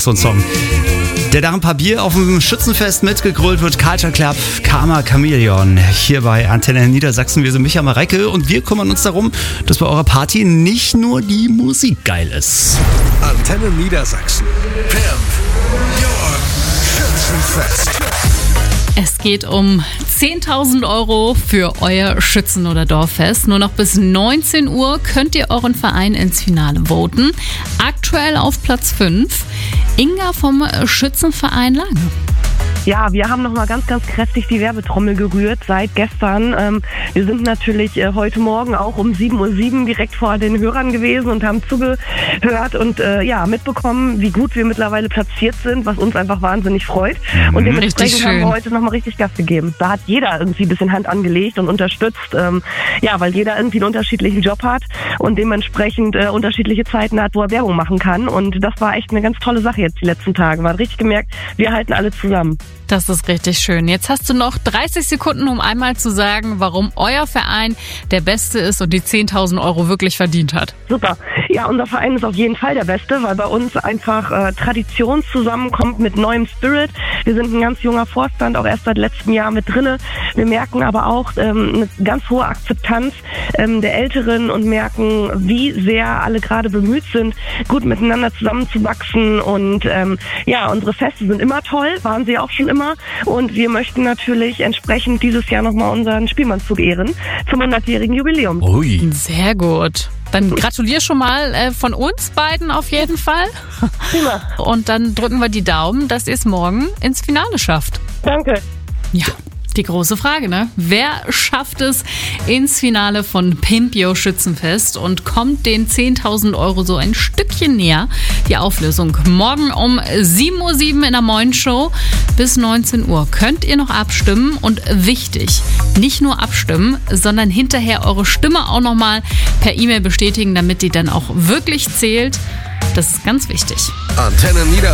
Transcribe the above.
so ein Song. Der nach ein paar Bier auf dem Schützenfest mitgegrölt wird, Culture Club, Karma Chameleon. Hier bei Antenne Niedersachsen. Wir sind Micha Marecke und wir kümmern uns darum, dass bei eurer Party nicht nur die Musik geil ist. Antenne Niedersachsen. Pimp your Schützenfest. Es geht um 10.000 € für euer Schützen- oder Dorffest. Nur noch bis 19 Uhr könnt ihr euren Verein ins Finale voten. Aktuell auf Platz 5. Inga vom Schützenverein Lange. Ja, wir haben nochmal ganz, ganz kräftig die Werbetrommel gerührt seit gestern. Wir sind natürlich heute Morgen auch um 7:07 Uhr direkt vor den Hörern gewesen und haben zugehört und mitbekommen, wie gut wir mittlerweile platziert sind, was uns einfach wahnsinnig freut. Und dementsprechend haben wir heute nochmal richtig Gas gegeben. Da hat jeder irgendwie ein bisschen Hand angelegt und unterstützt, weil jeder irgendwie einen unterschiedlichen Job hat und dementsprechend unterschiedliche Zeiten hat, wo er Werbung machen kann. Und das war echt eine ganz tolle Sache jetzt die letzten Tage. Man hat richtig gemerkt, wir halten alle zusammen. Das ist richtig schön. Jetzt hast du noch 30 Sekunden, um einmal zu sagen, warum euer Verein der Beste ist und die 10.000 € wirklich verdient hat. Super. Ja, unser Verein ist auf jeden Fall der Beste, weil bei uns einfach Tradition zusammenkommt mit neuem Spirit. Wir sind ein ganz junger Vorstand, auch erst seit letztem Jahr mit drinne. Wir merken aber auch eine ganz hohe Akzeptanz der Älteren und merken, wie sehr alle gerade bemüht sind, gut miteinander zusammenzuwachsen. Und unsere Feste sind immer toll, waren sie auch schon immer. Und wir möchten natürlich entsprechend dieses Jahr nochmal unseren Spielmannszug ehren zum 100-jährigen Jubiläum. Ui. Sehr gut. Dann gratuliere schon mal von uns beiden auf jeden Fall. Prima. Und dann drücken wir die Daumen, dass ihr es morgen ins Finale schafft. Danke. Ja, die große Frage, ne? Wer schafft es ins Finale von Pimp Your Schützenfest und kommt den 10.000 € so ein Stückchen näher? Die Auflösung morgen um 7:07 Uhr in der Morning-Show. Bis 19 Uhr könnt ihr noch abstimmen. Und wichtig, nicht nur abstimmen, sondern hinterher eure Stimme auch nochmal per E-Mail bestätigen, damit die dann auch wirklich zählt. Das ist ganz wichtig. Antenne Niedersachsen.